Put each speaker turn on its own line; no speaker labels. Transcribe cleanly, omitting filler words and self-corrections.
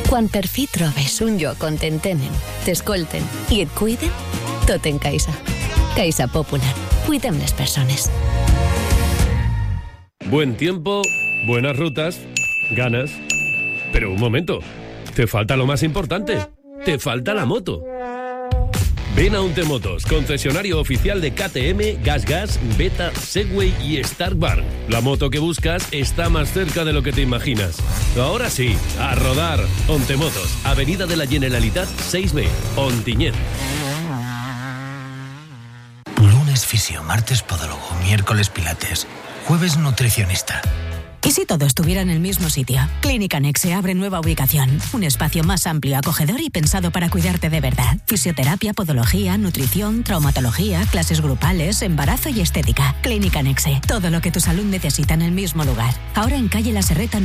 Quan per fi trobes un lloc on t'entenen, t'escolten i et cuiden, tot en Caixa. Caixa Popular. Cuidem les persones.
Buen tiempo, buenas rutas, ganas. Pero un momento, te falta lo más importante. Te falta la moto. Ven a Untemotos, concesionario oficial de KTM, GasGas, Beta, Segway y Starkbarn. La moto que buscas está más cerca de lo que te imaginas. Ahora sí, a rodar. Untemotos, Avenida de la Generalitat 6B, Ontinyent.
Lunes fisio, martes podólogo, miércoles pilates, jueves nutricionista.
¿Y si todo estuviera en el mismo sitio? Clínica Nexe abre nueva ubicación. Un espacio más amplio, acogedor y pensado para cuidarte de verdad. Fisioterapia, podología, nutrición, traumatología, clases grupales, embarazo y estética. Clínica Nexe. Todo lo que tu salud necesita en el mismo lugar. Ahora en calle La Serreta